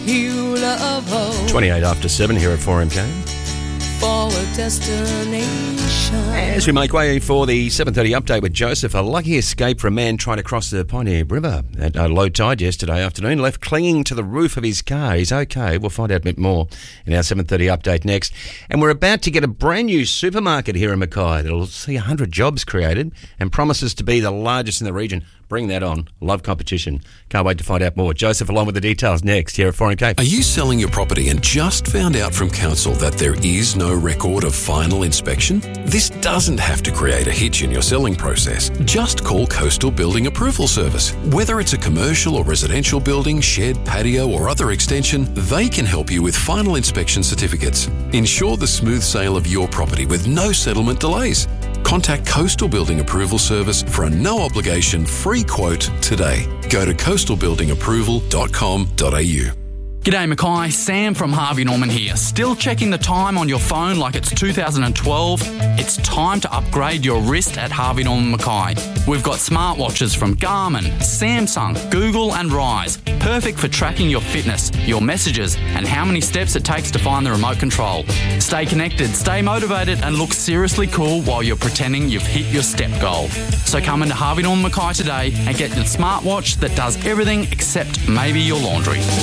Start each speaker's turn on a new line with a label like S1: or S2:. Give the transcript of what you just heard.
S1: You love home
S2: 28 after 7 here at 4MK.
S1: for a destination.
S2: As we make way for the 7:30 update with Joseph, a lucky escape for a man trying to cross the Pioneer River at low tide yesterday afternoon, left clinging to the roof of his car. He's okay. We'll find out a bit more in our 7:30 update next. And we're about to get a brand new supermarket here in Mackay that'll see 100 jobs created and promises to be the largest in the region. Bring that on. Love competition. Can't wait to find out more. Joseph along with the details next here at 4MK.
S3: Are you selling your property and just found out from council that there is no record of final inspection? This doesn't have to create a hitch in your selling process. Just call Coastal Building Approval Service. Whether it's a commercial or residential building, shed, patio or other extension, they can help you with final inspection certificates. Ensure the smooth sale of your property with no settlement delays. Contact Coastal Building Approval Service for a no-obligation free quote today. Go to coastalbuildingapproval.com.au.
S4: G'day Mackay, Sam from Harvey Norman here. Still checking the time on your phone like it's 2012? It's time to upgrade your wrist at Harvey Norman Mackay. We've got smartwatches from Garmin, Samsung, Google and Rise. Perfect for tracking your fitness, your messages and how many steps it takes to find the remote control. Stay connected, stay motivated and look seriously cool while you're pretending you've hit your step goal. So come into Harvey Norman Mackay today and get the smartwatch that does everything except maybe your laundry.